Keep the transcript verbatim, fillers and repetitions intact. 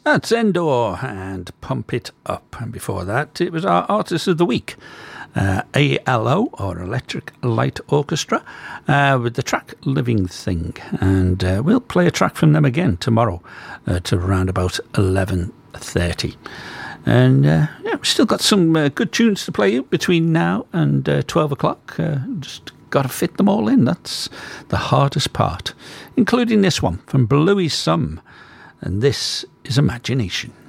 That's Endor and Pump It Up. And before that, it was our Artist of the Week, uh, A L O, or Electric Light Orchestra, uh, with the track Living Thing. And uh, we'll play a track from them again tomorrow uh, to around about eleven thirty. And uh, yeah, we've still got some uh, good tunes to play between now and uh, twelve o'clock. Uh, just got to fit them all in. That's the hardest part, including this one from Bluey Sum. And this is Imagination.